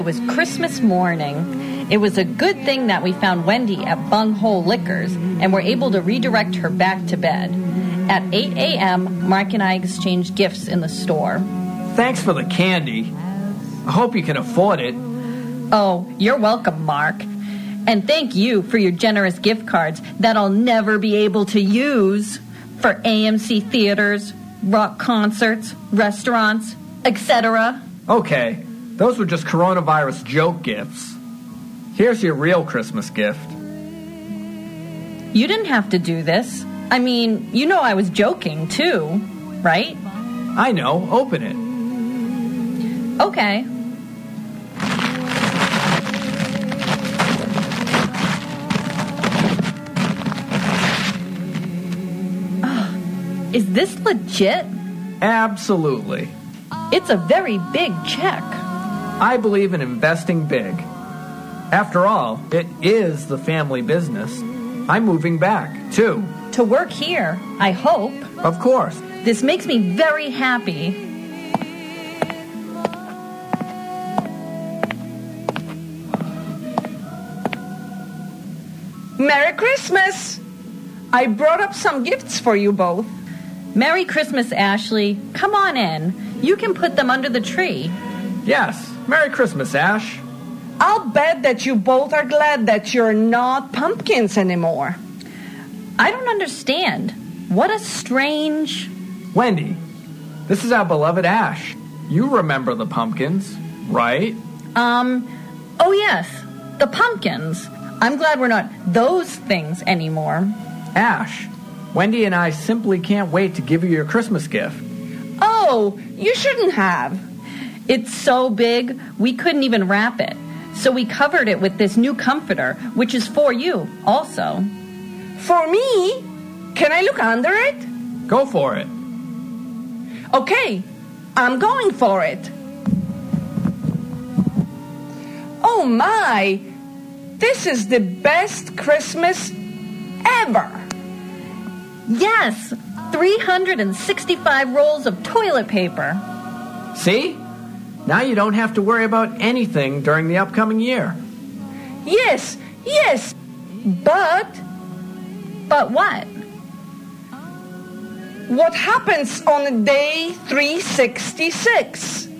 It was Christmas morning. It was a good thing that we found Wendy at Bunghole Liquors and were able to redirect her back to bed. At 8 a.m., Mark and I exchanged gifts in the store. Thanks for the candy. I hope you can afford it. Oh, you're welcome, Mark. And thank you for your generous gift cards that I'll never be able to use for AMC theaters, rock concerts, restaurants, etc. Okay, those were just coronavirus joke gifts. Here's your real Christmas gift. You didn't have to do this. I mean, you know I was joking, too, right? I know. Open it. Okay. Is this legit? Absolutely. It's a very big check. I believe in investing big. After all, it is the family business. I'm moving back, too. To work here, I hope. Of course. This makes me very happy. Merry Christmas! I brought up some gifts for you both. Merry Christmas, Ashley. Come on in. You can put them under the tree. Yes. Merry Christmas, Ash. I'll bet that you both are glad that you're not pumpkins anymore. I don't understand. What a strange... Wendy, this is our beloved Ash. You remember the pumpkins, right? Oh yes, the pumpkins. I'm glad we're not those things anymore. Ash, Wendy and I simply can't wait to give you your Christmas gift. Oh, you shouldn't have. It's so big, we couldn't even wrap it. So we covered it with this new comforter, which is for you also. For me? Can I look under it? Go for it. Okay, I'm going for it. Oh my! This is the best Christmas ever! Yes! 365 rolls of toilet paper. See? Now you don't have to worry about anything during the upcoming year. Yes, but... But what? What happens on day 366?